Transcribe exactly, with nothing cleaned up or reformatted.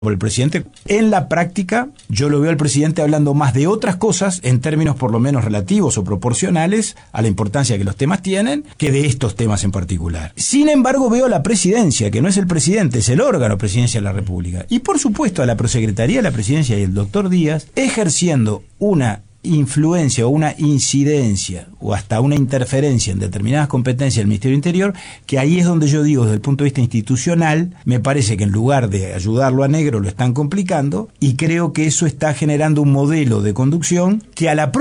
por el presidente. En la práctica, yo lo veo al presidente hablando más de otras cosas, en términos por lo menos relativos o proporcionales a la importancia que los temas tienen, que de estos temas en particular. Sin embargo, veo a la presidencia, que no es el presidente, es el órgano presidencia de la República. Y por supuesto a la prosecretaría de la presidencia y el doctor Díaz, ejerciendo una influencia o una incidencia o hasta una interferencia en determinadas competencias del Ministerio del Interior, que ahí es donde yo digo, desde el punto de vista institucional, me parece que en lugar de ayudarlo a Negro lo están complicando, y creo que eso está generando un modelo de conducción que a la